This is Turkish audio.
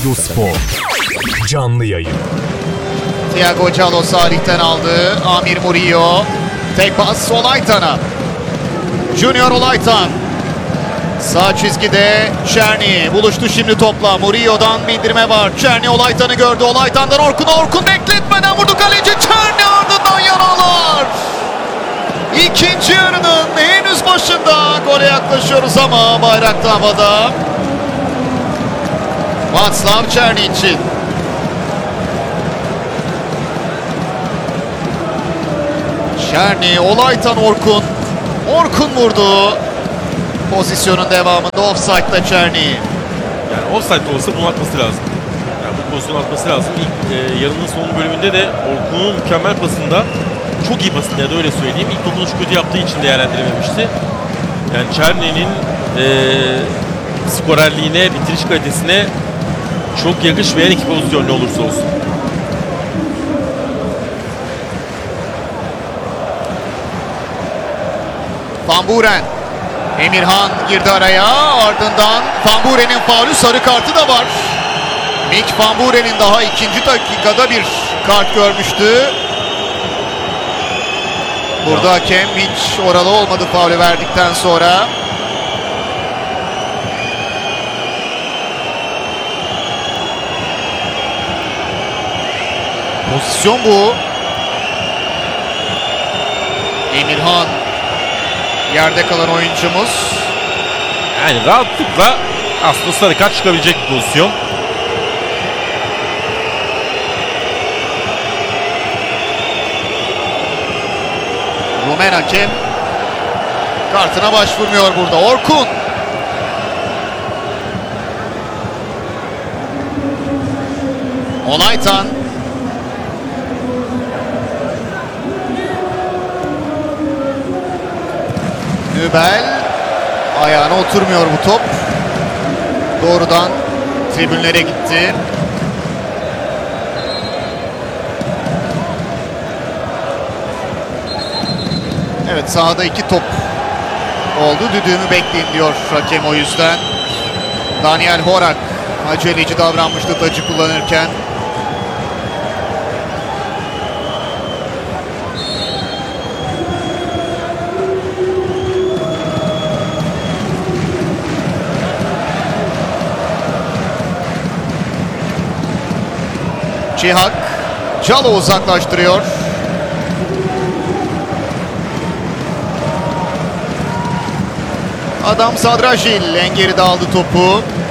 Spor canlı yayın. Thiago Calo Salih'ten aldı. Amir Murillo. Tek pas Olaytan'a. Junior Olaytan. Sağ çizgide Çerni buluştu şimdi topla. Murillo'dan bindirme var. Çerni Olaytan'ı gördü. Olaytan'dan Orkun bekletmeden vurdu kaleci. Çerni ardından yaralar. İkinci yarının henüz başında gole yaklaşıyoruz ama bayrak da havada. Václav Černý için. Černý, Olaytan, Orkun. Orkun vurdu. Pozisyonun devamında offside'da Černý. Yani offside olsa bunu atması lazım. Yani bu pozisyonu atması lazım. İlk yarının son bölümünde de Orkun'un mükemmel pasında, çok iyi pasında ya da öyle söyleyeyim, İlk dokunuş kötü yaptığı için değerlendirememişti. Yani Černy'nin skorerliğine, bitiriş kalitesine çok yakışmayan iki pozisyon ne olursa olsun. Van Buren. Emirhan girdi araya. Ardından Van Buren'in faulü, sarı kartı da var. Mick Van Buren'in daha ikinci dakikada bir kart görmüştü. Burada hakem hiç oralı olmadı faulü verdikten sonra. Pozisyon bu. Emirhan yerde kalan oyuncumuz. Yani rahatlıkla aslında sarı kart çıkabilecek bir pozisyon. Rumen hakem kartına başvurmuyor burada. Orkun. Olaytan. Nübel. Ayağına oturmuyor bu top. Doğrudan tribünlere gitti. Evet, sahada iki top oldu. Düdüğümü bekleyin diyor hakem o yüzden. Daniel Horak aceleci davranmıştı tacı kullanırken. Cihak, Calo uzaklaştırıyor. Adam Sadrajil en geride aldı topu.